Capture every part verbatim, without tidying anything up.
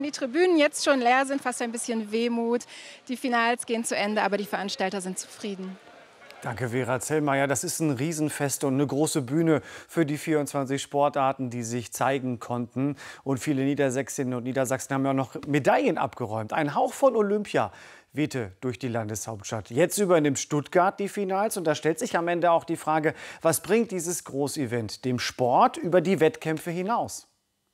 Die Tribünen jetzt schon leer sind, fast ein bisschen Wehmut. Die Finals gehen zu Ende, aber die Veranstalter sind zufrieden. Danke, Vera Zellmeier. Das ist ein Riesenfest und eine große Bühne für die vierundzwanzig Sportarten, die sich zeigen konnten. Und viele Niedersächsinnen und Niedersachsen haben ja noch Medaillen abgeräumt. Ein Hauch von Olympia wehte durch die Landeshauptstadt. Jetzt übernimmt Stuttgart die Finals und da stellt sich am Ende auch die Frage, was bringt dieses Großevent dem Sport über die Wettkämpfe hinaus?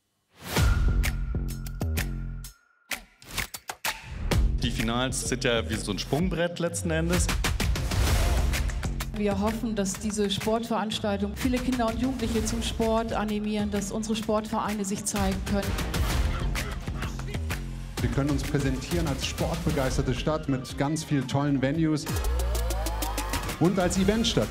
Die Finals sind ja wie so ein Sprungbrett letzten Endes. Wir hoffen, dass diese Sportveranstaltung viele Kinder und Jugendliche zum Sport animieren, dass unsere Sportvereine sich zeigen können. Wir können uns präsentieren als sportbegeisterte Stadt mit ganz vielen tollen Venues und als Eventstadt.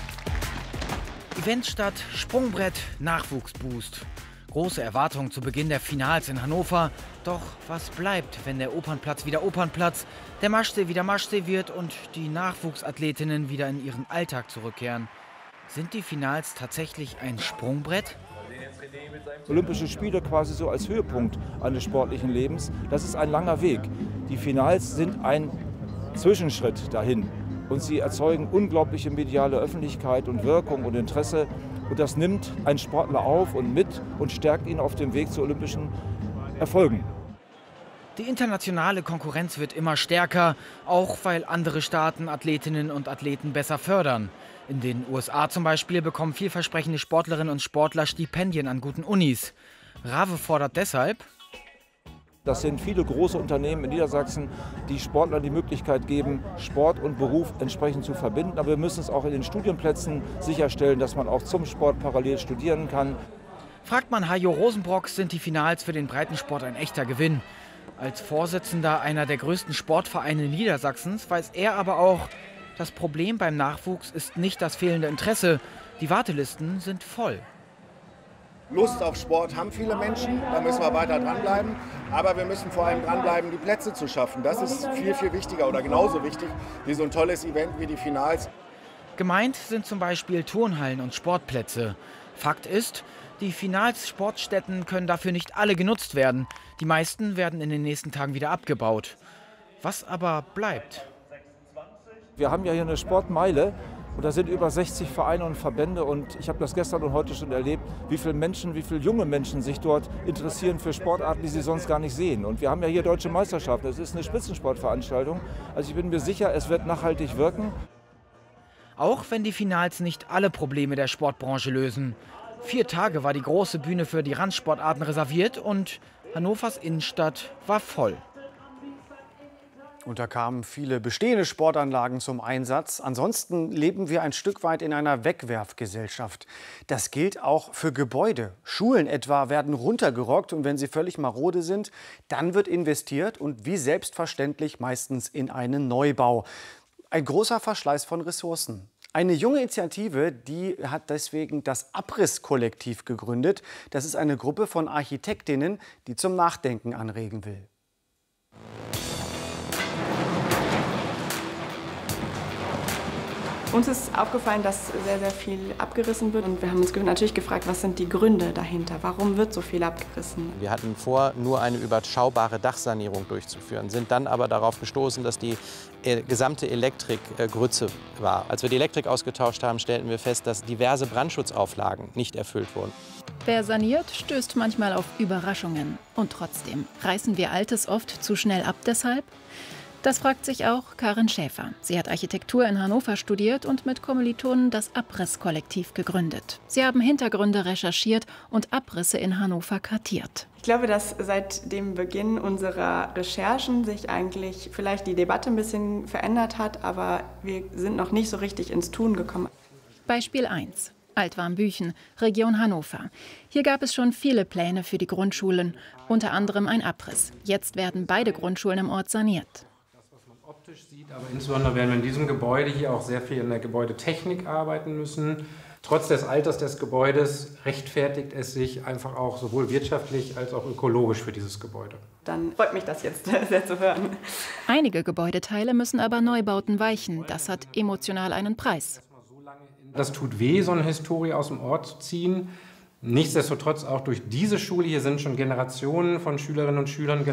Eventstadt, Sprungbrett, Nachwuchsboost. Große Erwartungen zu Beginn der Finals in Hannover. Doch was bleibt, wenn der Opernplatz wieder Opernplatz, der Maschsee wieder Maschsee wird und die Nachwuchsathletinnen wieder in ihren Alltag zurückkehren? Sind die Finals tatsächlich ein Sprungbrett? Olympische Spiele quasi so als Höhepunkt eines sportlichen Lebens, das ist ein langer Weg. Die Finals sind ein Zwischenschritt dahin und sie erzeugen unglaubliche mediale Öffentlichkeit und Wirkung und Interesse. Und das nimmt einen Sportler auf und mit und stärkt ihn auf dem Weg zu olympischen Erfolgen. Die internationale Konkurrenz wird immer stärker, auch weil andere Staaten Athletinnen und Athleten besser fördern. In den U S A zum Beispiel bekommen vielversprechende Sportlerinnen und Sportler Stipendien an guten Unis. Rave fordert deshalb: Das sind viele große Unternehmen in Niedersachsen, die Sportlern die Möglichkeit geben, Sport und Beruf entsprechend zu verbinden. Aber wir müssen es auch in den Studienplätzen sicherstellen, dass man auch zum Sport parallel studieren kann. Fragt man Hajo Rosenbrock, sind die Finals für den Breitensport ein echter Gewinn. Als Vorsitzender einer der größten Sportvereine Niedersachsens weiß er aber auch, das Problem beim Nachwuchs ist nicht das fehlende Interesse. Die Wartelisten sind voll. Lust auf Sport haben viele Menschen, da müssen wir weiter dranbleiben. Aber wir müssen vor allem dranbleiben, die Plätze zu schaffen. Das ist viel, viel wichtiger oder genauso wichtig wie so ein tolles Event wie die Finals. Gemeint sind zum Beispiel Turnhallen und Sportplätze. Fakt ist, die Finals-Sportstätten können dafür nicht alle genutzt werden. Die meisten werden in den nächsten Tagen wieder abgebaut. Was aber bleibt? Wir haben ja hier eine Sportmeile. Und da sind über sechzig Vereine und Verbände und ich habe das gestern und heute schon erlebt, wie viele Menschen, wie viele junge Menschen sich dort interessieren für Sportarten, die sie sonst gar nicht sehen. Und wir haben ja hier Deutsche Meisterschaften, es ist eine Spitzensportveranstaltung. Also ich bin mir sicher, es wird nachhaltig wirken. Auch wenn die Finals nicht alle Probleme der Sportbranche lösen. Vier Tage war die große Bühne für die Randsportarten reserviert und Hannovers Innenstadt war voll. Und da kamen viele bestehende Sportanlagen zum Einsatz. Ansonsten leben wir ein Stück weit in einer Wegwerfgesellschaft. Das gilt auch für Gebäude. Schulen etwa werden runtergerockt und wenn sie völlig marode sind, dann wird investiert und wie selbstverständlich meistens in einen Neubau. Ein großer Verschleiß von Ressourcen. Eine junge Initiative, die hat deswegen das Abriss-Kollektiv gegründet. Das ist eine Gruppe von Architektinnen, die zum Nachdenken anregen will. Uns ist aufgefallen, dass sehr, sehr viel abgerissen wird. Und wir haben uns natürlich gefragt, was sind die Gründe dahinter? Warum wird so viel abgerissen? Wir hatten vor, nur eine überschaubare Dachsanierung durchzuführen, sind dann aber darauf gestoßen, dass die gesamte Elektrik Grütze war. Als wir die Elektrik ausgetauscht haben, stellten wir fest, dass diverse Brandschutzauflagen nicht erfüllt wurden. Wer saniert, stößt manchmal auf Überraschungen. Und trotzdem, reißen wir Altes oft zu schnell ab deshalb? Das fragt sich auch Karin Schäfer. Sie hat Architektur in Hannover studiert und mit Kommilitonen das Abriss-Kollektiv gegründet. Sie haben Hintergründe recherchiert und Abrisse in Hannover kartiert. Ich glaube, dass seit dem Beginn unserer Recherchen sich eigentlich vielleicht die Debatte ein bisschen verändert hat, aber wir sind noch nicht so richtig ins Tun gekommen. Beispiel eins. Altwarmbüchen, Region Hannover. Hier gab es schon viele Pläne für die Grundschulen, unter anderem ein Abriss. Jetzt werden beide Grundschulen im Ort saniert. Optisch sieht, aber insbesondere werden wir in diesem Gebäude hier auch sehr viel in der Gebäudetechnik arbeiten müssen. Trotz des Alters des Gebäudes rechtfertigt es sich einfach auch sowohl wirtschaftlich als auch ökologisch für dieses Gebäude. Dann freut mich das jetzt sehr zu hören. Einige Gebäudeteile müssen aber Neubauten weichen. Das hat emotional einen Preis. Das tut weh, so eine Historie aus dem Ort zu ziehen. Nichtsdestotrotz, auch durch diese Schule hier sind schon Generationen von Schülerinnen und Schülern